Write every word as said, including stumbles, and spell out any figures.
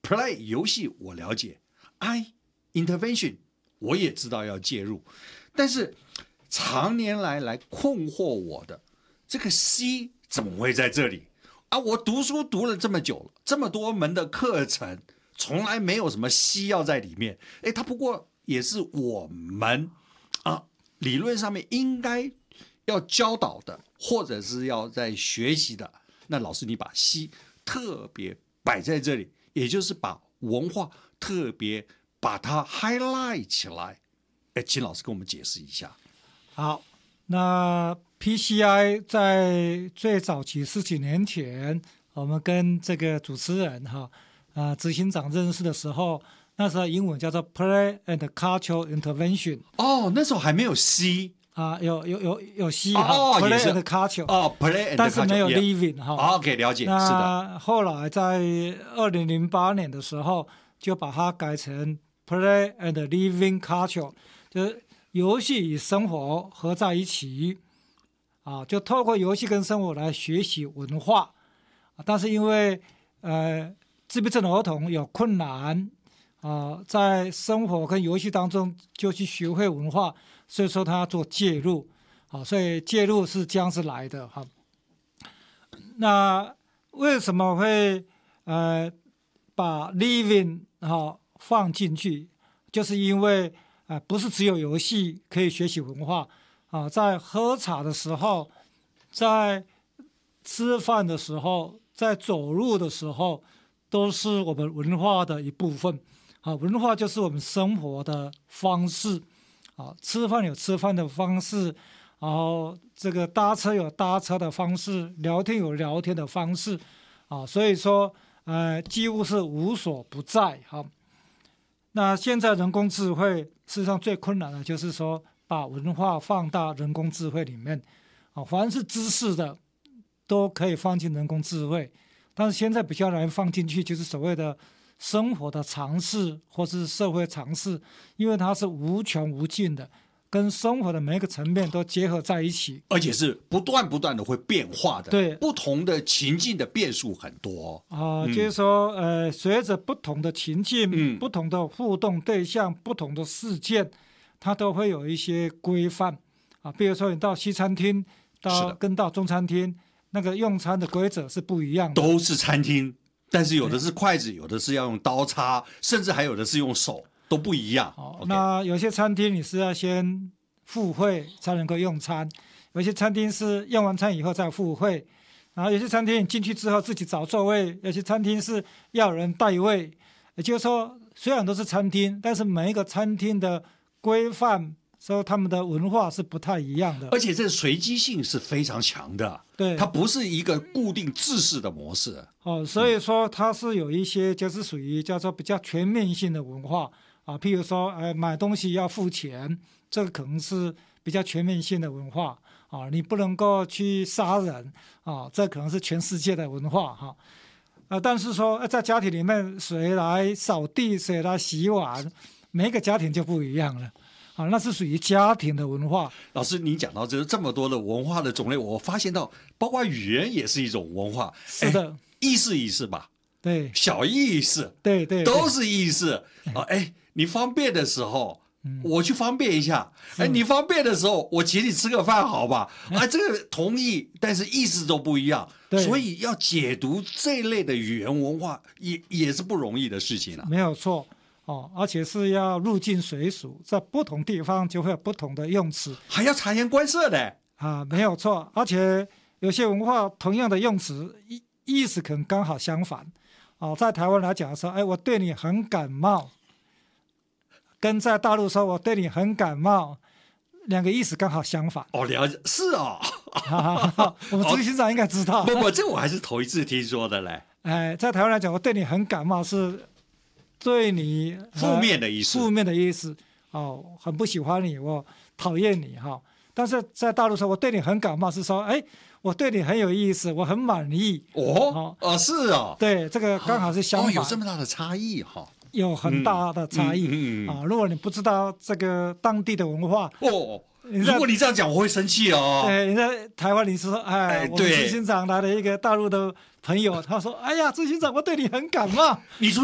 play 游戏我了解 ，I intervention 我也知道要介入，但是常年来来困惑我的这个 C 怎么会在这里啊？我读书读了这么久了，这么多门的课程，从来没有什么 C 要在里面。哎，它不过也是我们啊理论上面应该要教导的，或者是要在学习的。那老师你把 C 特别摆在这里，也就是把文化特别把它 highlight 起来。哎，请老师跟我们解释一下。 好，那 P C I 在最早期十几年前，我们跟这个主持人哈啊、呃、执行长认识的时候，那时候英文叫做 Play and Cultural Intervention。 哦，那时候还没有 C 啊，有有有有 C 哈、 哦、 ，Play and Culture 哦 ，Play and Culture， 但是没有 Living 哈、 哦。OK， 了解，是的。 那后来在二零零八年的时候，就把它改成 Play and Living Culture， 就是游戏与生活合在一起，啊，就透过游戏跟生活来学习文化。但是因为呃自闭症的儿童有困难啊，在生活跟游戏当中就去学会文化，所以说他要做介入，啊，所以介入是这样子来的哈。那为什么会呃把 living 哈放进去？就是因为啊、呃，不是只有游戏可以学习文化啊，在喝茶的时候，在吃饭的时候，在走路的时候，都是我们文化的一部分啊。文化就是我们生活的方式啊，吃饭有吃饭的方式，然后这个搭车有搭车的方式，聊天有聊天的方式啊，所以说呃，几乎是无所不在哈。那现在人工智慧事实上最困难的就是说把文化放到人工智慧里面啊，凡是知识的都可以放进人工智慧，但是现在比较难放进去，就是所谓的生活的常识或是社会常识，因为它是无穷无尽的，跟生活的每一个层面都结合在一起， 而且是不断不断的会变化的。 对， 不同的情境的变数很多啊、呃嗯，就是说，呃，随着不同的情境、 嗯、 不同的互动对象、不同的事件，它都会有一些规范啊。比如说，你到西餐厅，到跟到中餐厅，那个用餐的规则是不一样的。 都是餐厅，但是有的是筷子，有的是要用刀叉，甚至还有的是用手。都不一样。 哦，那有些餐厅你是要先付费才能够用餐，有些餐厅是用完餐以后再付费，然后有些餐厅你进去之后自己找座位，有些餐厅是要人带位。也就是说，虽然都是餐厅，但是每一个餐厅的规范，说他们的文化是不太一样的， 而且这个随机性是非常强的。 对， 它不是一个固定制式的模式。 哦，所以说它是有一些就是属于叫做比较全面性的文化。啊，譬如说，呃，买东西要付钱，这个可能是比较全面性的文化啊。你不能够去杀人啊，这可能是全世界的文化哈。啊，但是说在家庭里面，谁来扫地，谁来洗碗，每一个家庭就不一样了啊。那是属于家庭的文化。 老师，你讲到这这么多的文化的种类，我发现到，包括语言也是一种文化。 是的， 意思意思吧， 对， 小意思， 对 对, 对， 都是意思啊。哎。你方便的时候，我去方便一下。哎，你方便的时候，我请你吃个饭，好吧？啊，这个同意，但是意思都不一样，所以要解读这一类的语言文化，也也是不容易的事情啊。 没有错哦，而且是要入境随俗，在不同地方就会有不同的用词， 还要察言观色的啊，没有错。而且有些文化同样的用词，意意思可能刚好相反。哦，在台湾来讲说，哎，我对你很感冒。跟在大陆说我对你很感冒，两个意思刚好相反。 哦，了解，是哦。 我们执行长应该知道。 不不，这我还是头一次听说的嘞。 哎，在台湾来讲，我对你很感冒是对你负面的意思， 负面的意思哦，很不喜欢你，我讨厌你哈。但是在大陆说我对你很感冒是说，哎，我对你很有意思，我很满意。 哦哦，是哦。 对，这个刚好是相反。 哦，有这么大的差异哈。 有很大的差异、 嗯嗯嗯、 啊！如果你不知道这个当地的文化哦，如果你这样讲，我会生气哦。 对，你在台湾，你说，哎，哎我们执行长来了一个大陆的朋友，他说：“哎呀，执行长，我对你很感冒。” 你说